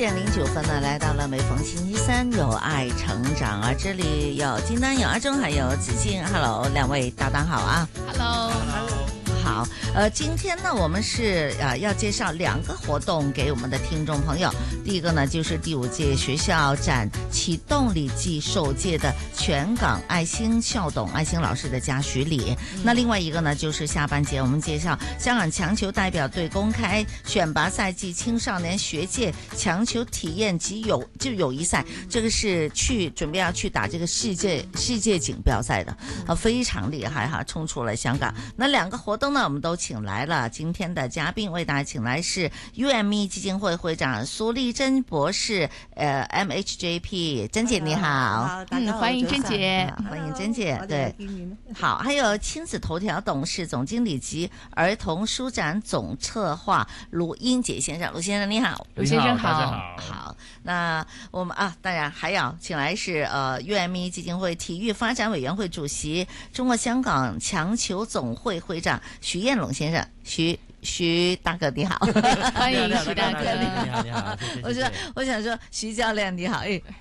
7:09呢，来到了每逢星期三有爱成长啊，这里有金丹、有阿忠，还有子敬。Hello， 两位搭档好啊。 Hello。 好，今天呢，我们是要介绍2个活动给我们的听众朋友。第一个呢，就是第5届学校展启动礼暨授届的全港爱心校董爱心老师的嘉许礼。那另外一个呢，就是下半节我们介绍香港强球代表队公开选拔赛季青少年学界强球体验及友谊赛，这个是准备要去打这个世界锦标赛的，非常厉害哈，冲出了香港。那2个活动呢，我们都请来了今天的嘉宾，为大家请来是 UME 基金会会长苏丽珍博士，MHJP 珍姐你好。 欢迎珍姐， 欢迎珍姐。对，好，还有亲子头条董事总经理及儿童书展总策划卢英杰先生，卢先生你好。 卢先生好。 大家好。 好，那我们当然还要请来是UME 基金会体育发展委员会主席、中国香港强球总会会长徐彦龙先生，徐大哥你好。 欢迎徐大哥。 你好。 我想说徐教练你好。